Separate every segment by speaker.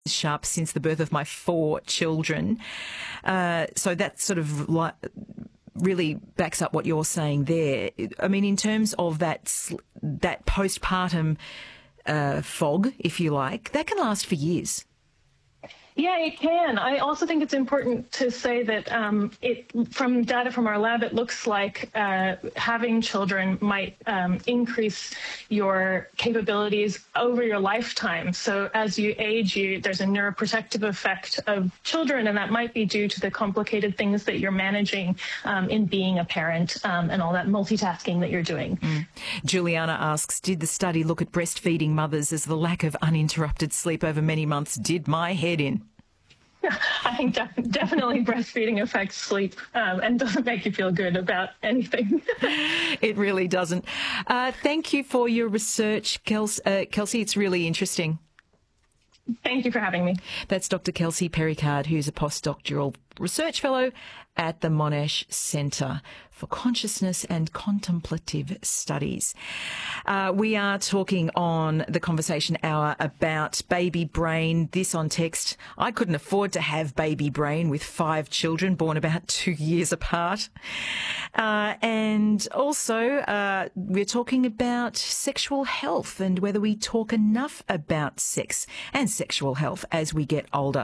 Speaker 1: sharp since the birth of my 4 children. So that sort of really backs up what you're saying there. I mean, in terms of that postpartum fog, if you like, that can last for years.
Speaker 2: Yeah, it can. I also think it's important to say that from data from our lab, it looks like having children might increase your capabilities over your lifetime. So as you age, there's a neuroprotective effect of children, and that might be due to the complicated things that you're managing in being a parent and all that multitasking that you're doing.
Speaker 1: Juliana asks, did the study look at breastfeeding mothers as the lack of uninterrupted sleep over many months did my head in?
Speaker 2: I think definitely breastfeeding affects sleep and doesn't make you feel good about anything.
Speaker 1: It really doesn't. Thank you for your research, Kelsey. It's really interesting.
Speaker 2: Thank you for having me.
Speaker 1: That's Dr. Kelsey Perricard, who's a postdoctoral research fellow at the Monash Centre for Consciousness and Contemplative Studies. We are talking on the Conversation Hour about baby brain. This on text: I couldn't afford to have baby brain with 5 children born about 2 years apart. And also we're talking about sexual health and whether we talk enough about sex and sexual health as we get older.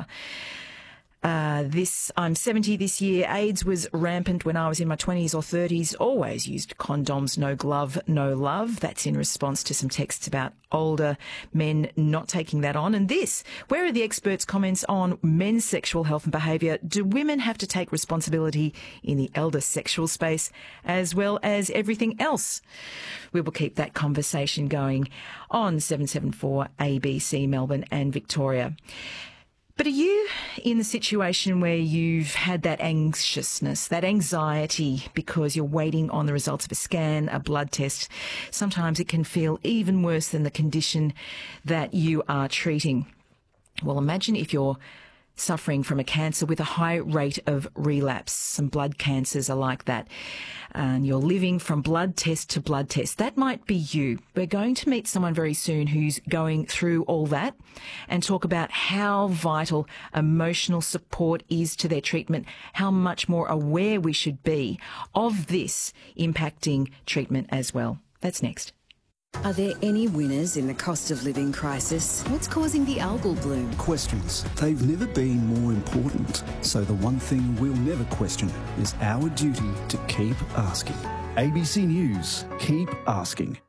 Speaker 1: I'm 70 this year. AIDS was rampant when I was in my 20s or 30s. Always used condoms, no glove, no love. That's in response to some texts about older men not taking that on. And this, where are the experts' comments on men's sexual health and behaviour? Do women have to take responsibility in the elder sexual space as well as everything else? We will keep that conversation going on 774 ABC Melbourne and Victoria. But are you in the situation where you've had that anxiousness, that anxiety because you're waiting on the results of a scan, a blood test? Sometimes it can feel even worse than the condition that you are treating. Well, imagine if you're suffering from a cancer with a high rate of relapse. Some blood cancers are like that. And you're living from blood test to blood test. That might be you. We're going to meet someone very soon who's going through all that and talk about how vital emotional support is to their treatment, how much more aware we should be of this impacting treatment as well. That's next.
Speaker 3: Are there any winners in the cost of living crisis? What's causing the algal bloom?
Speaker 4: Questions. They've never been more important. So the one thing we'll never question is our duty to keep asking. ABC News. Keep asking.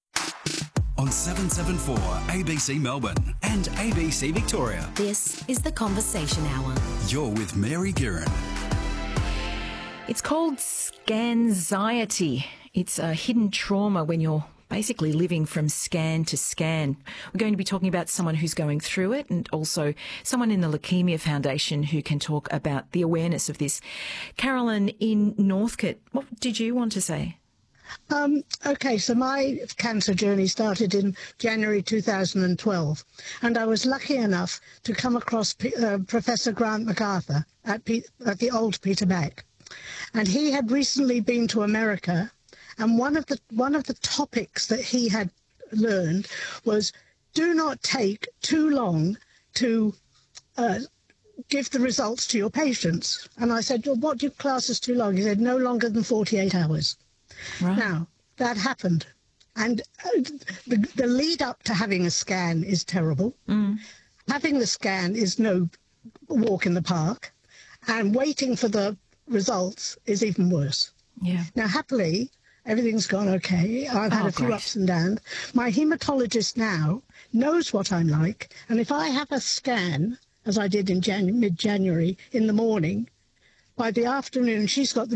Speaker 5: On 774 ABC Melbourne and ABC Victoria.
Speaker 3: This is the Conversation Hour.
Speaker 5: You're with Mary Guerin.
Speaker 1: It's called scanxiety. It's a hidden trauma when you're basically living from scan to scan. We're going to be talking about someone who's going through it and also someone in the Leukemia Foundation who can talk about the awareness of this. Carolyn in Northcote, what did you want to say?
Speaker 6: Okay, so my cancer journey started in January 2012, and I was lucky enough to come across Professor Grant MacArthur at the old Peter Mac. And he had recently been to America. And one of the topics that he had learned was, do not take too long to give the results to your patients. And I said, well, what do you class as too long? He said, no longer than 48 hours. Right. Now, that happened. And the lead up to having a scan is terrible. Having the scan is no walk in the park. And waiting for the results is even worse.
Speaker 1: Yeah.
Speaker 6: Now, happily, everything's gone okay. I've had a few ups and downs. My haematologist now knows what I'm like. And if I have a scan, as I did in mid-January, in the morning, by the afternoon, she's got the